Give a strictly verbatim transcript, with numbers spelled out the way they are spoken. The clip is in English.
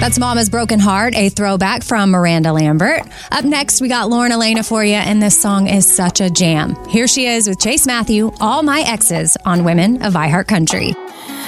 That's Mama's Broken Heart, a throwback from Miranda Lambert. Up next, we got Lauren Elena for you, and this song is such a jam. Here she is with Chase Matthew, All My Exes, on Women of iHeart Country.